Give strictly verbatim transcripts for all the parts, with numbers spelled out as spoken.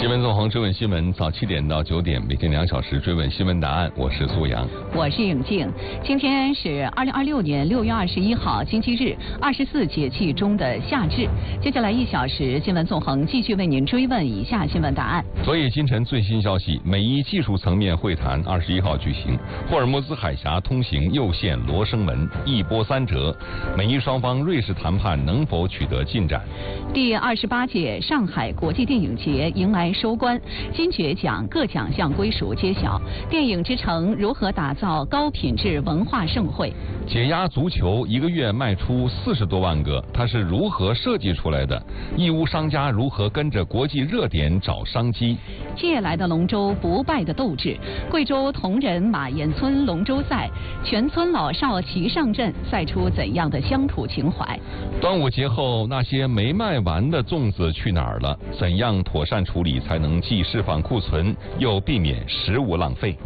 新闻纵横追问新闻，早七点到九点，每天两小时追问新闻答案。我是苏阳， 我是颖静。今天是二零二六年六月二十一号，星期日，二十四节气中的夏至。接下来一小时，新闻纵横继续为您追问以下新闻答案。 昨夜今晨最新消息，美伊技术层面会谈二十一号举行，霍尔木兹海峡通行又现罗生门，一波三折。美伊双方瑞士谈判能否取得进展？ 第二十八届上海国际电影节迎来收官，金爵奖各奖项归属揭晓。电影之城如何打造高品质文化盛会？ 解压足球一个月卖出四十多万个，它是如何设计出来的？义乌商家如何跟着国际热点找商机？ 借来的龙舟不败的斗志。贵州铜仁马岩村龙舟赛，全村老少齐上阵，赛出怎样的乡土情怀？ 端午节后那些没卖完的粽子去哪儿了？怎样妥善处理才能既释放库存又避免食物浪费？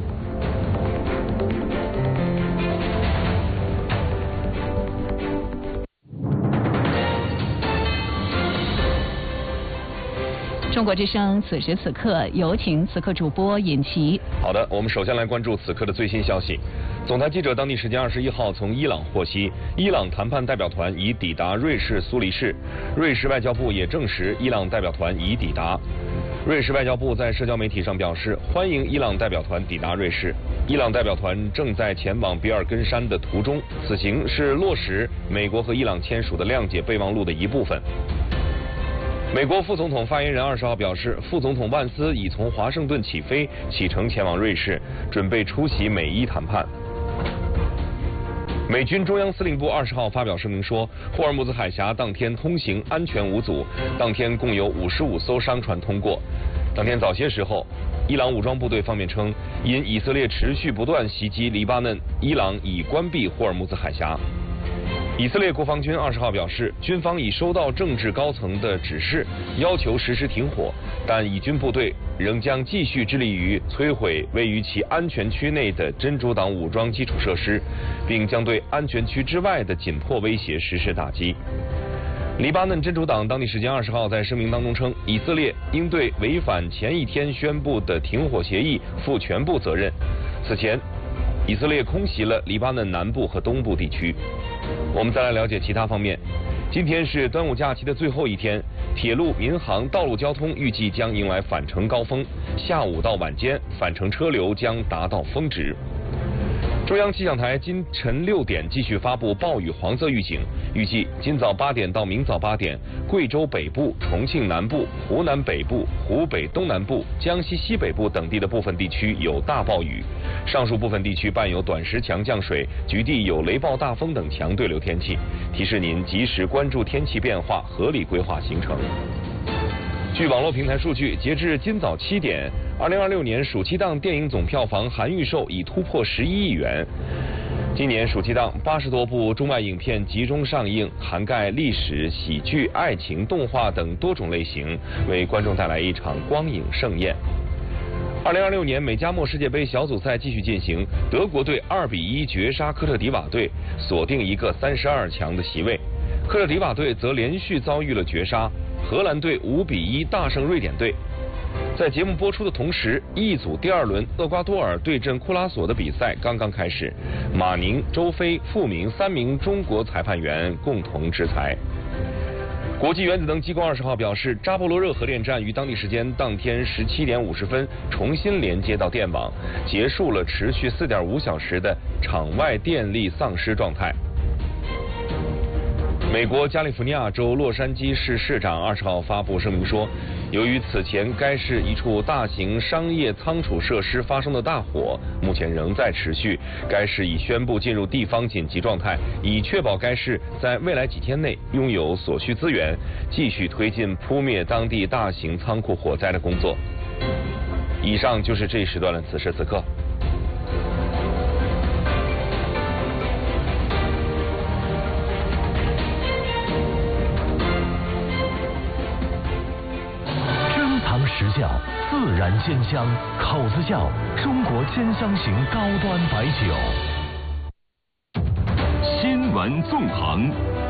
中国之声此时此刻有请此刻主播尹奇。 好的，我们首先来关注此刻的最新消息。总台记者当地时间二十一号从伊朗获悉，伊朗谈判代表团已抵达瑞士苏黎世。瑞士外交部也证实，伊朗代表团已抵达。瑞士外交部在社交媒体上表示，欢迎伊朗代表团抵达瑞士。伊朗代表团正在前往比尔根山的途中，此行是落实美国和伊朗签署的谅解备忘录的一部分。美国副总统发言人二十号表示，副总统万斯已从华盛顿起飞，启程前往瑞士，准备出席美伊谈判。美军中央司令部二十号发表声明说，霍尔木兹海峡当天通行安全无阻，当天共有五十五艘商船通过。当天早些时候，伊朗武装部队方面称，因以色列持续不断袭击黎巴嫩，伊朗已关闭霍尔木兹海峡。以色列国防军二十号表示，军方已收到政治高层的指示，要求实施停火，但以军部队仍将继续致力于摧毁位于其安全区内的真主党武装基础设施，并将对安全区之外的紧迫威胁实施打击。黎巴嫩真主党当地时间二十号在声明当中称，以色列应对违反前一天宣布的停火协议负全部责任。此前，以色列空袭了黎巴嫩南部和东部地区。我们再来了解其他方面。今天是端午假期的最后一天，铁路、民航、道路交通预计将迎来返程高峰，下午到晚间返程车流将达到峰值。中央气象台今晨六点继续发布暴雨黄色预警，预计今早八点到明早八点，贵州北部、重庆南部、湖南北部、湖北东南部、江西西北部等地的部分地区有大暴雨，上述部分地区伴有短时强降水，局地有雷暴大风等强对流天气，提示您及时关注天气变化，合理规划行程。据网络平台数据，截至今早七点，二零二六年暑期档电影总票房含预售已突破十一亿元。今年暑期档八十多部中外影片集中上映，涵盖历史、喜剧、爱情、动画等多种类型，为观众带来一场光影盛宴。二零二六年美加墨世界杯小组赛继续进行，德国队二比一绝杀科特迪瓦队，锁定一个三十二强的席位。科特迪瓦队则连续遭遇了绝杀，荷兰队五比一大胜瑞典队。在节目播出的同时，一组第二轮厄瓜多尔对阵库拉索的比赛刚刚开始，马宁、周飞、傅明三名中国裁判员共同执裁。国际原子能机构二十号表示，扎波罗热核电站于当地时间当天十七点五十分重新连接到电网，结束了持续四点五小时的场外电力丧失状态。美国加利福尼亚州洛杉矶市市长二十号发布声明说，由于此前该市一处大型商业仓储设施发生的大火目前仍在持续，该市已宣布进入地方紧急状态，以确保该市在未来几天内拥有所需资源，继续推进扑灭当地大型仓库火灾的工作。以上就是这一时段的此时此刻。 时效，自然鲜香，口子窖，中国鲜香型高端白酒。新闻纵横。